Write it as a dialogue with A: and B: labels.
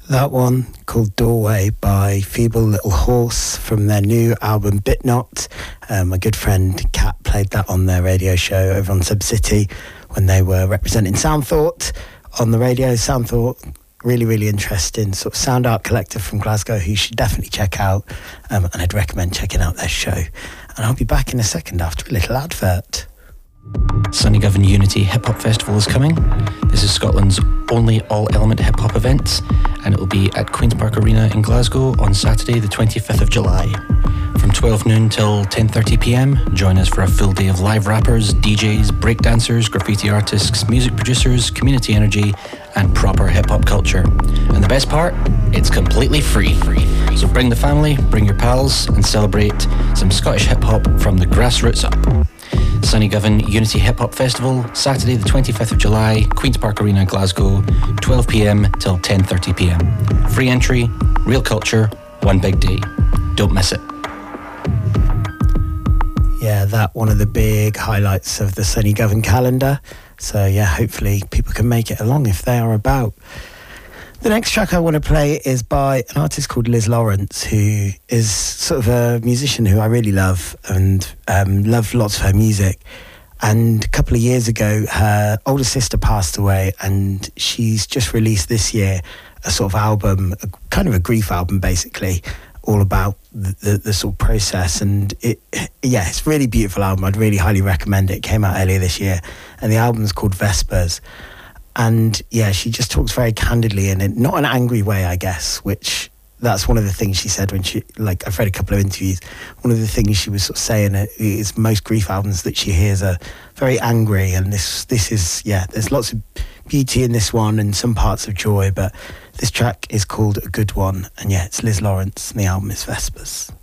A: That one, called Doorway by Feeble Little Horse from their new album Bitnot. My good friend Kat played that on their radio show over on Sub City when they were representing Soundthought on the radio. Soundthought, really, really interesting sort of sound art collective from Glasgow who you should definitely check out, and I'd recommend checking out their show. And I'll be back in a second after a little advert.
B: Sunnygovan Unity Hip Hop Festival is coming. This is Scotland's only all-element hip hop event, and it will be at Queen's Park Arena in Glasgow on Saturday the 25th of July. From 12 noon till 10:30 p.m, join us for a full day of live rappers, DJs, breakdancers, graffiti artists, music producers, community energy, and proper hip-hop culture. And the best part? It's completely free. So bring the family, bring your pals, and celebrate some Scottish hip-hop from the grassroots up. Sunnygovan Unity Hip Hop Festival, Saturday the 25th of July, Queen's Park Arena, Glasgow, 12 p.m. till 10:30 p.m. Free entry, real culture, one big day. Don't miss it.
A: Yeah, that one of the big highlights of the Sunnygovan calendar. So yeah, hopefully people can make it along if they are about. The next track I want to play is by an artist called Liz Lawrence, who is sort of a musician who I really love and love lots of her music. And a couple of years ago, her older sister passed away, and she's just released this year a sort of album, kind of a grief album basically, all about the sort of process. And it's a really beautiful album. I'd really highly recommend it. It came out earlier this year, and the album's called Vespers. And yeah, she just talks very candidly in it, not an angry way, I guess, which that's one of the things she said when she, like, I've read a couple of interviews. One of the things she was sort of saying is most grief albums that she hears are very angry. And this is, yeah, there's lots of beauty in this one and some parts of joy, but this track is called A Good One. And yeah, it's Liz Lawrence and the album is Vespers.